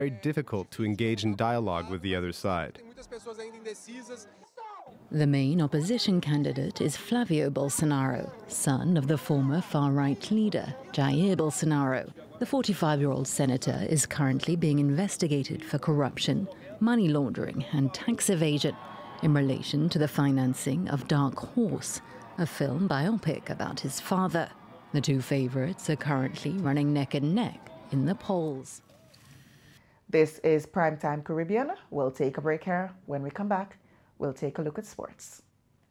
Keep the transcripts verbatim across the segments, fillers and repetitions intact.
very difficult to engage in dialogue with the other side. The main opposition candidate is Flavio Bolsonaro, son of the former far-right leader, Jair Bolsonaro. The forty-five-year-old senator is currently being investigated for corruption, money laundering and tax evasion in relation to the financing of Dark Horse, a film biopic about his father. The two favorites are currently running neck and neck in the polls. This is Primetime Caribbean. We'll take a break here. When we come back, we'll take a look at sports.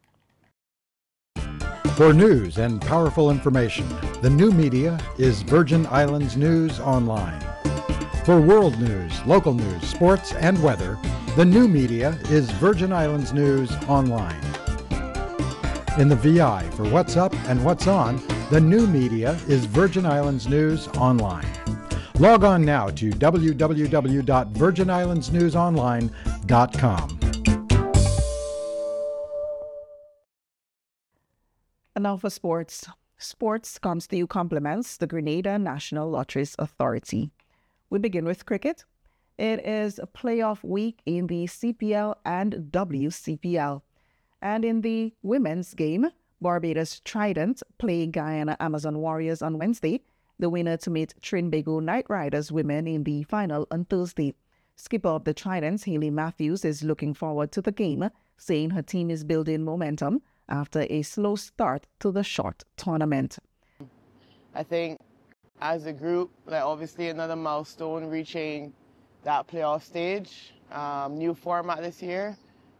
For news and powerful information, the new media is Virgin Islands News Online. For world news, local news, sports, and weather, the new media is Virgin Islands News Online. In the V I for what's up and what's on, the new media is Virgin Islands News Online. Log on now to w w w dot virgin islands news online dot com. And now for sports. Sports comes to you compliments the Grenada National Lotteries Authority. We begin with cricket. It is a playoff week in the C P L and W C P L. And in the women's game, Barbados Trident play Guyana Amazon Warriors on Wednesday, the winner to meet Trinbago Knight Riders women in the final on Thursday. Skipper of the Tridents, Hayley Matthews, is looking forward to the game, saying her team is building momentum after a slow start to the short tournament. I think as a group, like obviously another milestone reaching that playoff stage, um, new format this year.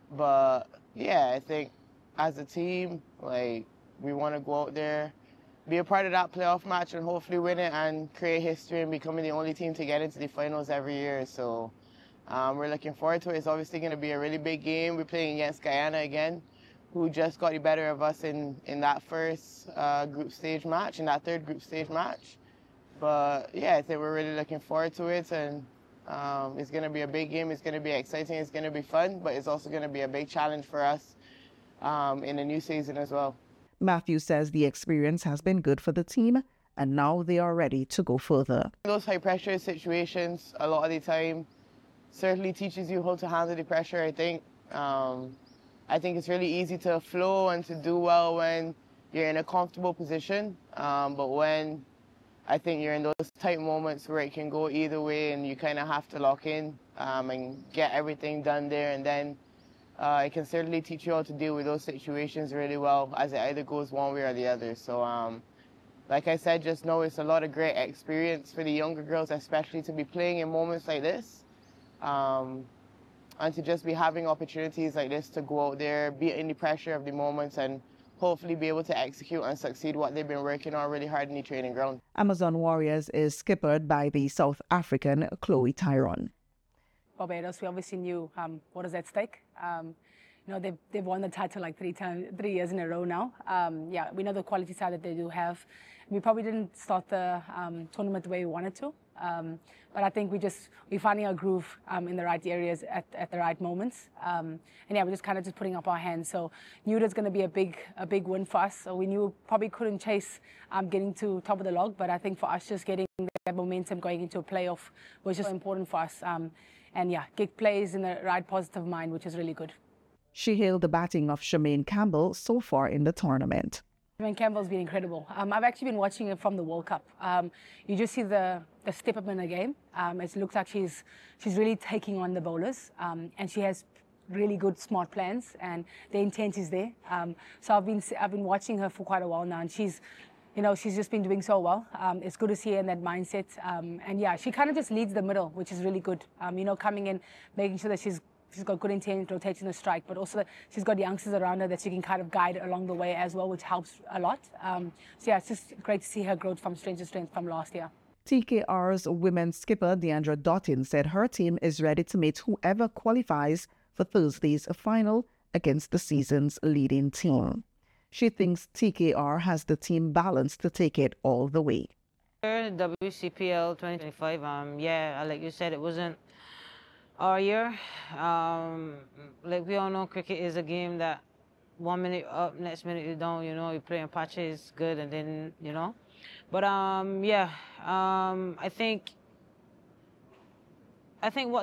But yeah, I think as a team, like we want to go out there, be a part of that playoff match and hopefully win it and create history and becoming the only team to get into the finals every year. So um, we're looking forward to it. It's obviously going to be a really big game. We're playing against Guyana again, who just got the better of us in, in that first uh, group stage match, in that third group stage match. But yeah, I think we're really looking forward to it, and um, it's going to be a big game. It's going to be exciting. It's going to be fun, but it's also going to be a big challenge for us um, in the new season as well. Matthews says the experience has been good for the team, and now they are ready to go further. Those high-pressure situations, a lot of the time, certainly teaches you how to handle the pressure, I think. Um, I think it's really easy to flow and to do well when you're in a comfortable position, um, but when I think you're in those tight moments where it can go either way and you kind of have to lock in um, and get everything done there, and then uh, it can certainly teach you how to deal with those situations really well, as it either goes one way or the other. So um, like I said just now, it's a lot of great experience for the younger girls, especially to be playing in moments like this. Um, and to just be having opportunities like this to go out there, be in the pressure of the moments, and hopefully be able to execute and succeed what they've been working on really hard in the training ground. Amazon Warriors is skippered by the South African Chloe Tyrone. Barbados, we obviously knew um, what is at stake. Um, you know, they've, they've won the title like three times, three years in a row now. Um, yeah, we know the quality side that they do have. We probably didn't start the um, tournament the way we wanted to. Um, but I think we just, we're finding our groove um, in the right areas at, at the right moments. Um, and yeah, we're just kind of just putting up our hands. So knew it was going to be a big, a big win for us. So we knew probably couldn't chase um, getting to top of the log. But I think for us, just getting that momentum going into a playoff was just important for us. Um, and yeah, get plays in the right positive mind, which is really good. She hailed the batting of Charmaine Campbell so far in the tournament. Charmaine Campbell's been incredible. Um, I've actually been watching her from the World Cup. Um, you just see the, the step up in the game. Um, it looks like she's she's really taking on the bowlers, um, and she has really good, smart plans, and the intent is there. Um, so I've been I've been watching her for quite a while now, and she's, you know, she's just been doing so well. Um, it's good to see her in that mindset, um, and yeah, she kind of just leads the middle, which is really good. Um, you know, coming in, making sure that she's She's got good intent, rotating the strike, but also she's got youngsters around her that she can kind of guide along the way as well, which helps a lot. Um, so yeah, it's just great to see her growth from strength to strength from last year. T K R's women's skipper, Deandra Dottin, said her team is ready to meet whoever qualifies for Thursday's final against the season's leading team. She thinks T K R has the team balanced to take it all the way. W C P L twenty twenty-five, um, yeah, like you said, it wasn't our year. Um, like we all know, cricket is a game that one minute up, next minute you don't, you know, you play in patches, good, and then, you know. But um, yeah, um, I think I think what